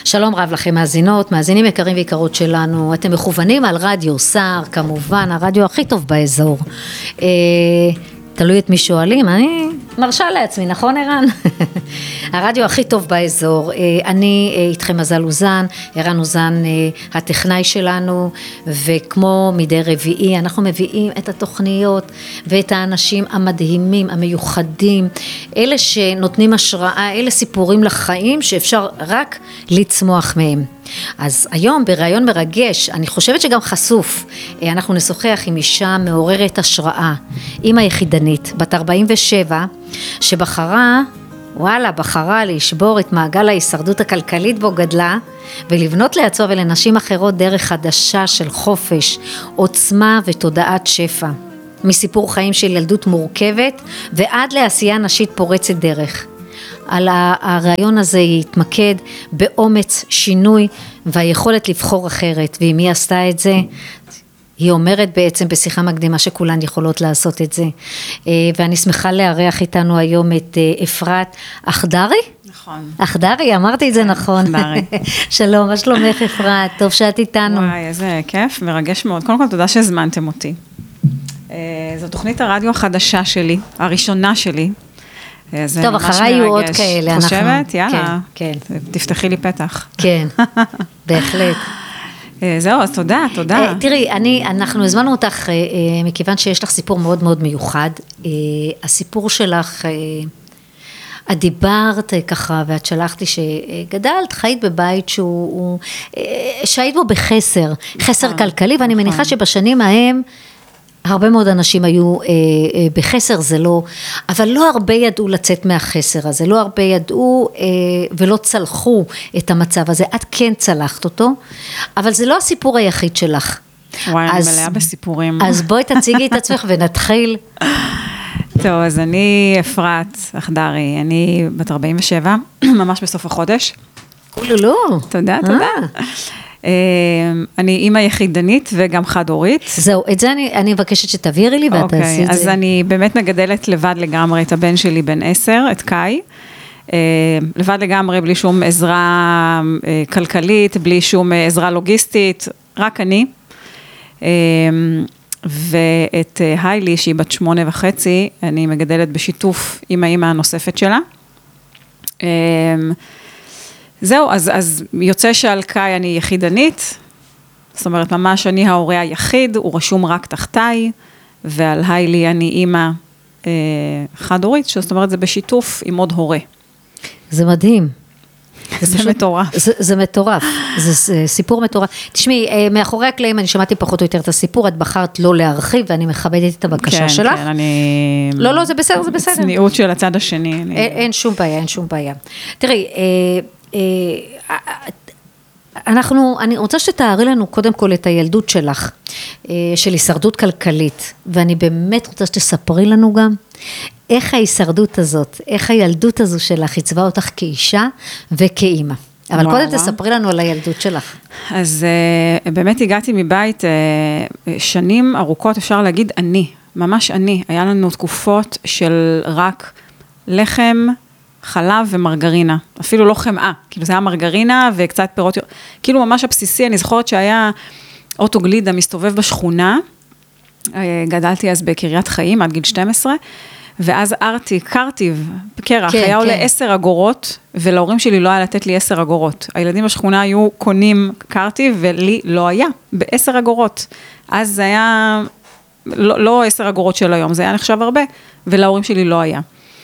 שלום רב לכם מאזינות, מאזינים יקרים ויקרות שלנו, אתם מכוונים על רדיו סער, כמובן הרדיו הכי טוב באזור, תלוי את מי שואלים, אני מרשה לעצמי, נכון ערן? הרדיו הכי טוב באזור, אני איתכם מזל אוזן, ערן אוזן הטכנאי שלנו, וכמו מדי רביעי אנחנו מביאים את התוכניות ואת האנשים המדהימים, המיוחדים, אלה שנותנים השראה, אלה סיפורים לחיים שאפשר רק לצמוח מהם. אז היום ברעיון מרגש, אני חושבת שגם חשוף, אנחנו נשוחח עם אישה מעוררת השראה, אמא יחידנית, בת 47, שבחרה לשבור את מעגל ההישרדות הכלכלית בו גדלה, ולבנות לעצמה ולנשים אחרות דרך חדשה של חופש, עוצמה ותודעת שפע. מסיפור חיים של ילדות מורכבת, ועד לעשייה נשית פורצת דרך. על הרעיון הזה יתמקד באומץ, שינוי והיכולת לבחור אחרת, ואם היא עשתה את זה, היא אומרת בעצם בשיחה מקדימה שכולן יכולות לעשות את זה. ואני שמחה לארח איתנו היום את אפרת אחדרי? נכון. אחדרי, אמרתי את זה נכון. אחדרי. שלום, מה שלומך אפרת? טוב שאת איתנו. וואי, איזה כיף, מרגש מאוד. קודם כל, תודה שהזמנתם אותי. זו תוכנית הרדיו החדשה שלי, הראשונה שלי. טוב, אחריי יהיו עוד כאלה. חושבת? יאללה. כן. תפתחי לי פתח. כן, בהחלט. זהו, אז תודה. תראי, אנחנו הזמנו אותך, מכיוון שיש לך סיפור מאוד מאוד מיוחד. הסיפור שלך, את דיברת ככה, ואת שלחת לי שגדלת, חיית בבית שהיית בו חסר כלכלי, ואני מניחה שבשנים ההם, הרבה מאוד אנשים היו בחסר, זה לא, אבל לא הרבה ידעו לצאת מהחסר הזה, לא הרבה ידעו ולא צלחו את המצב הזה, את כן צלחת אותו, אבל זה לא הסיפור היחיד שלך. וואי, אני מלאה בסיפורים. אז בואי תציגי את עצמך ונתחיל. טוב, אז אני אפרת אחדרי, אני בת 47, ממש בסוף החודש. קולולו. תודה. אני אימא יחידנית וגם חד-הורית. זהו, את זה אני מבקשת שתעבירי לי ואת תעשי את זה. אז אני באמת מגדלת לבד לגמרי את הבן שלי בן 10, את קאי. לבד לגמרי, בלי שום עזרה כלכלית, בלי שום עזרה לוגיסטית, רק אני. ואת היילי, שהיא בת 8.5, אני מגדלת בשיתוף עם האימא הנוספת שלה. זהו, אז יוצא שעל קאי אני יחידנית, זאת אומרת, ממש אני ההורה היחיד, הוא רשום רק תחתיי, ועל היילי אני אימא חד-הורית, זאת אומרת, זה בשיתוף עם עוד הורה. זה מדהים. זה מטורף. זה מטורף, זה סיפור מטורף. תשמעי, מאחורי הקלעים אני שמעתי פחות או יותר את הסיפור, את בחרת לא להרחיב, ואני מכבדת את הבקשה שלך. כן, אני... לא, זה בסדר, זה בסדר. צניעות של הצד השני. אין שום בעיה. תראי, אני רוצה שתארי לנו קודם כל את הילדות שלך, של הישרדות כלכלית, ואני באמת רוצה שתספרי לנו גם, איך ההישרדות הזאת, איך הילדות הזו שלך הצבעה אותך כאישה וכאימא. אבל קודם תספרי לנו על הילדות שלך. אז באמת הגעתי מבית שנים ארוכות, אפשר להגיד ממש אני. היה לנו תקופות של רק לחם, חלב ומרגרינה, אפילו לא חמאה, כאילו זה היה מרגרינה וקצת פירות, כאילו ממש הבסיסי, אני זוכרת שהיה אוטו גלידה מסתובב בשכונה, גדלתי אז בקריית חיים עד גיל 12, ואז קרטיב, קרח, היה עולה 10 אגורות, ולהורים שלי לא היה לתת לי 10 אגורות. הילדים בשכונה היו קונים קרטיב, ולי לא היה, ב10 אגורות. אז זה היה לא 10 אגורות של היום, זה היה נחשב הרבה, ולהורים שלי לא היה.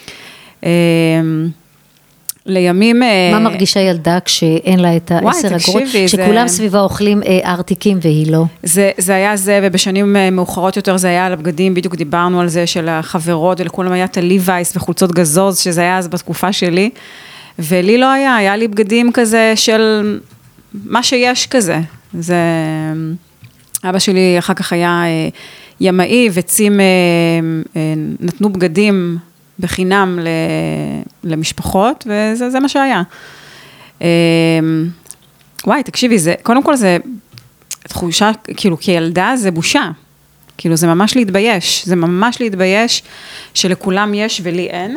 לימים... מה מרגישה ילדה כשאין לה את 10 אגורות? שכולם סביבה אוכלים ארטיקים והיא לא. זה היה זה, ובשנים מאוחרות יותר זה היה על הבגדים, בדיוק דיברנו על זה של החברות, ולכולם היה את הליווייס וחולצות גזוז, שזה היה אז בתקופה שלי, ולי לא היה לי בגדים כזה של מה שיש כזה. זה... אבא שלי אחר כך היה ימאי, וצים נתנו בגדים בחינם למשפחות, וזה מה שהיה. וואי, תקשיבי, קודם כל זה תחושה, כאילו, כילדה זה בושה. כאילו, זה ממש להתבייש, שלכולם יש ולי אין.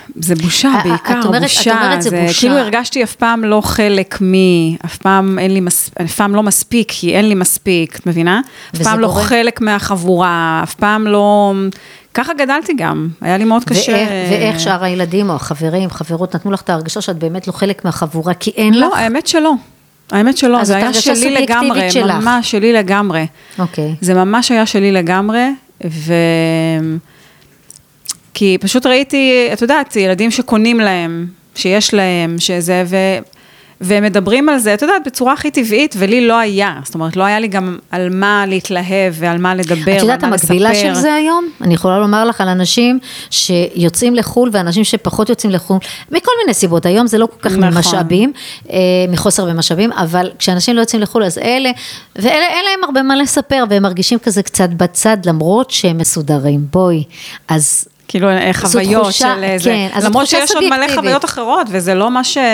זה בושה בעיקר, את אומרת בושה, זה בושה. כאילו הרגשתי אף פעם לא חלק אף פעם לא מספיק, כי אין לי מספיק, את מבינה? אף פעם לא חלק מהחבורה, אף פעם לא, ככה גדלתי גם, היה לי מאוד קשה. ואיך שאר הילדים או החברים, חברות, נתנו לך את ההרגשה שאת באמת לא חלק מהחבורה, כי אין לך? לא, האמת שלא. האמת שלא, זה היה שלי לגמרי, ממש שלי לגמרי. אוקיי. זה ממש היה שלי לגמרי, כי פשוט ראיתי, את יודעת, ילדים שקונים להם, שיש להם, שזה, והם מדברים על זה, את יודעת, בצורה הכי טבעית, ולי לא היה, זאת אומרת, לא היה לי גם על מה להתלהב, ועל מה לדבר, ועל מה לספר. את יודעת, המקבילה של זה היום, אני יכולה לומר לך על אנשים שיוצאים לחול, ואנשים שפחות יוצאים לחול, מכל מיני סיבות, היום זה לא כל כך ממשאבים, מחוסר במשאבים, אבל כשאנשים לא יוצאים לחול, אז ואלה אין להם הרבה מה לספר, והם מרגישים כזה קצת בצד, למרות שהם מסודרים, בואי, אז כאילו חוויות של זה, למרות שיש עוד מלא חוויות אחרות, וזה לא מה